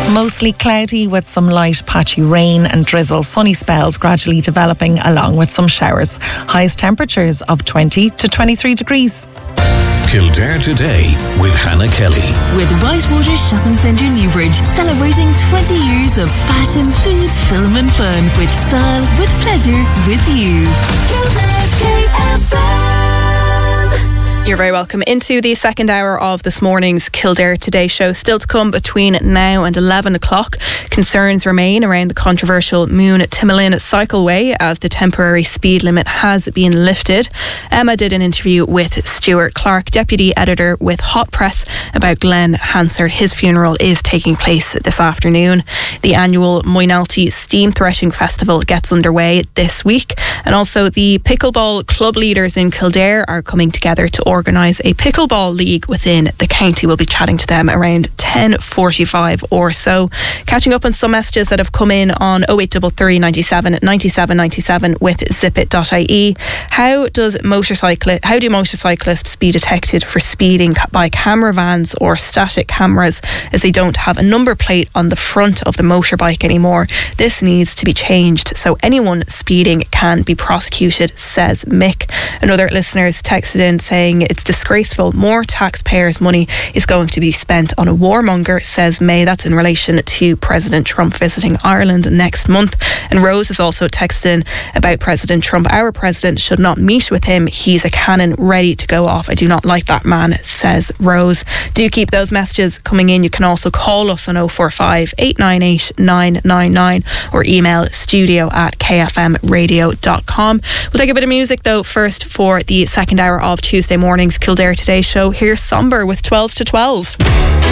Mostly cloudy with some light patchy rain and drizzle. Sunny spells gradually developing along with some showers. Highest temperatures of 20 to 23 degrees. Kildare Today with Hannah Kelly. With Whitewater Shopping Centre Newbridge, celebrating 20 years of fashion, food, film and fun. With style, with pleasure, with you. Kildare's KFM. You're very welcome into the second hour of this morning's Kildare Today show. Still to come between now and 11 o'clock. Concerns remain around the controversial Moon Timolin cycleway as the temporary speed limit has been lifted. Emma did an interview with Stuart Clark, deputy editor with Hot Press, about Glenn Hansard. His funeral is taking place this afternoon. The annual Moynalty Steam Threshing Festival gets underway this week. And also the pickleball club leaders in Kildare are coming together to organise a pickleball league within the county. We'll be chatting to them around 10:45 or so. Catching up on some messages that have come in on 0833 97 97 97 with zipit.ie. How do motorcyclists be detected for speeding by camera vans or static cameras, as they don't have a number plate on the front of the motorbike anymore? This needs to be changed so anyone speeding can be prosecuted, says Mick. Another listener's texted in saying it's disgraceful. More taxpayers' money is going to be spent on a warmonger, says May. That's in relation to President Trump visiting Ireland next month. And Rose has also texted in about President Trump. Our president should not meet with him. He's a cannon ready to go off. I do not like that man, says Rose. Do keep those messages coming in. You can also call us on 045 898 999 or email studio@kfmradio.com. We'll take a bit of music though first for the second hour of Tuesday morning's Kildare Today show. Here's Somber with 12 to 12.